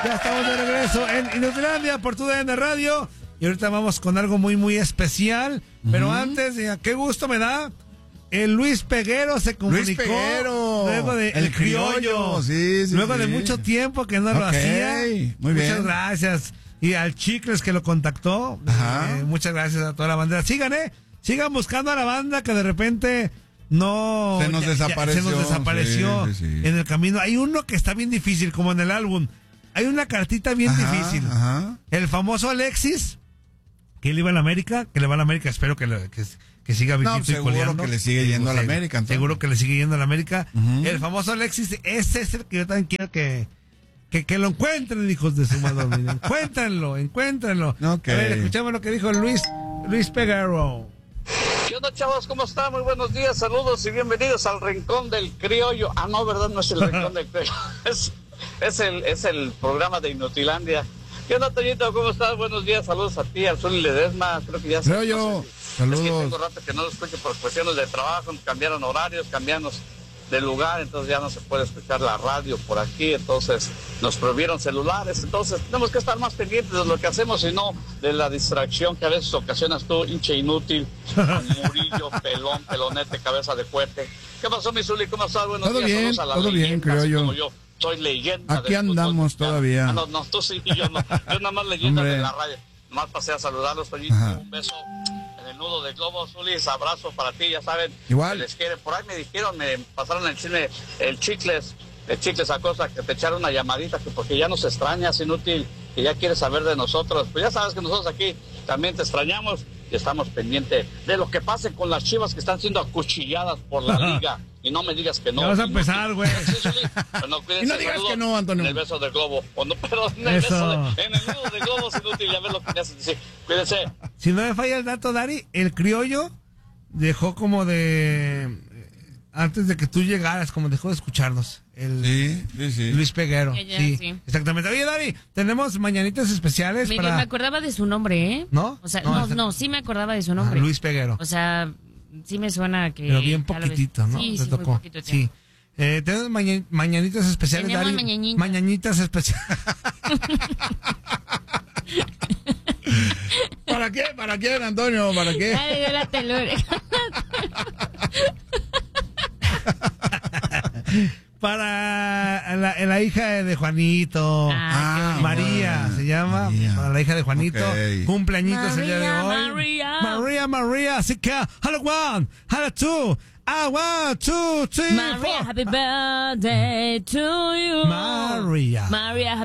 Ya estamos de regreso en Inutilandia por TUDN Radio. Y ahorita vamos con algo muy, muy especial. Pero antes, qué gusto me da. El Luis Peguero se comunicó. Luis Peguero. Luego de El Criollo. Sí, luego de mucho tiempo que no lo hacía. Muy bien. Muchas gracias. Y al Chicles que lo contactó. Muchas gracias a toda la bandera. Sigan buscando a la banda que de repente no... Se nos desapareció. Sí. En el camino. Hay uno que está bien difícil, como en el álbum. Hay una cartita bien difícil. El famoso Alexis, que él iba a la América, espero que siga vivito y coleando. Seguro que le sigue yendo a la América. Entonces. Seguro que le sigue yendo a la América. El famoso Alexis, ese es el que yo también quiero que lo encuentren, hijos de su madre. Encuéntrenlo. Okay. A ver, escuchamos lo que dijo Luis Peguero. ¿Qué onda, chavos? ¿Cómo están? Muy buenos días, saludos y bienvenidos al Rincón del Criollo. Ah, no, ¿verdad? No es el Rincón del Criollo. Es el programa de Inutilandia. ¿Qué onda, Toñito? ¿Cómo estás? Buenos días, saludos a ti, al Zuli Ledesma. Creo que ya se... Criollo, saludos. Es que tengo rato que no lo escucho por cuestiones de trabajo, cambiaron horarios, cambiamos de lugar, entonces ya no se puede escuchar la radio por aquí, entonces nos prohibieron celulares, entonces tenemos que estar más pendientes de lo que hacemos y no de la distracción que a veces ocasionas tú, hinche inútil, Murillo, pelón, pelonete, cabeza de fuerte. ¿Qué pasó, mi Zuli? ¿Cómo estás? Buenos días. Bien, saludos a la todo bien, creo yo. como yo. Soy leyenda. Aquí andamos todavía. No, tú sí, yo no. Yo nada más leyenda de la radio. Nomás pasé a saludarlos, Toñito. Un beso en el nudo de globo, Zulis. Abrazo para ti, ya saben. Igual. Les quiere. Por ahí me dijeron, me pasaron el cine, el Chicles Acosta, que te echaron una llamadita, que porque ya nos extrañas, inútil, que ya quieres saber de nosotros. Pues ya sabes que nosotros aquí también te extrañamos y estamos pendientes de lo que pase con las Chivas que están siendo acuchilladas por la liga. Y no me digas que no. Ya vas a empezar, güey. Bueno, y no digas que no, Antonio. En el beso del globo. Pero en el nudo de globo es inútil. Ya ves lo que me hacen decir. Cuídense. Si no me falla el dato, Dari, el Criollo dejó como de... Antes de que tú llegaras, como dejó de escucharnos. Sí. Luis Peguero. Sí, exactamente. Oye, Dari, tenemos mañanitas especiales me acordaba de su nombre, ¿eh? ¿No? O sea, no, sí me acordaba de su nombre. Luis Peguero. O sea... Sí me suena que... Pero bien poquitito, ¿no? Sí, te tocó. Muy poquito tiempo. Sí. Tenemos mañanitas especiales, Tenemos Dari. Mañanitas especiales. ¿Para quién, Antonio? ¿Para qué? Ay, de la telura. Para la hija de Juanito. María se llama. María. Para la hija de Juanito. Cumpleañitos el día de hoy. María. Así que, hello one, hello two. 1, 2, 3, 4. Maria, happy birthday to you. Maria.